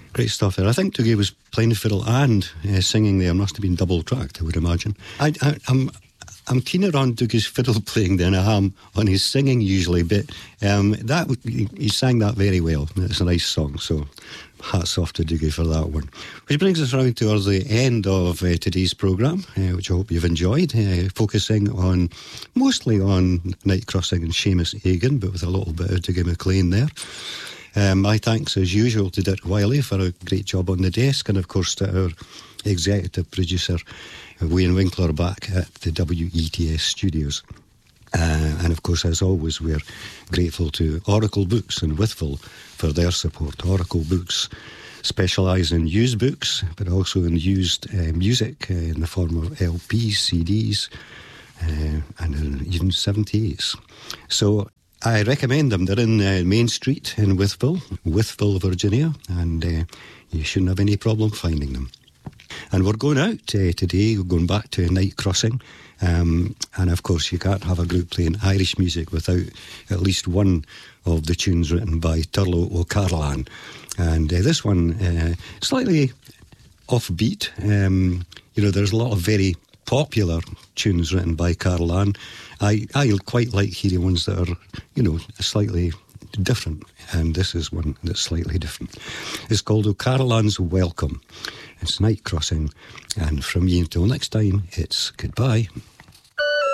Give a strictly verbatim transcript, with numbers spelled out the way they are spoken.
Great stuff there. I think Dougie was playing the fiddle and uh, singing there. Must have been double tracked, I would imagine. I, I, I'm I'm keener on Dougie's fiddle playing than I am on his singing usually, but um, that he, he sang that very well. It's a nice song, so hats off to Dougie for that one. Which brings us round towards the end of uh, today's programme, uh, which I hope you've enjoyed, uh, focusing on, mostly on Night Crossing and Seamus Egan, but with a little bit of Dougie MacLean there. Um, my thanks, as usual, to Dick Wiley for a great job on the desk, and of course to our executive producer, Wayne Winkler, back at the W E T S studios. Uh, and of course, as always, we're grateful to Oracle Books in Withville for their support. Oracle Books specialise in used books, but also in used uh, music uh, in the form of L Ps, C Ds, uh, and in even seventy-eights. So I recommend them. They're in uh, Main Street in Withville, Withville, Virginia, and uh, you shouldn't have any problem finding them. And we're going out uh, today, we're going back to Night Crossing, um, and of course you can't have a group playing Irish music without at least one of the tunes written by Turlough O'Carolan. And uh, this one, uh, slightly offbeat. Um, you know, there's a lot of very popular tunes written by Carolan. I, I quite like hearing ones that are, you know, slightly different, and this is one that's slightly different. It's called O'Carolan's Welcome. It's Night Crossing, and from me until next time, it's goodbye.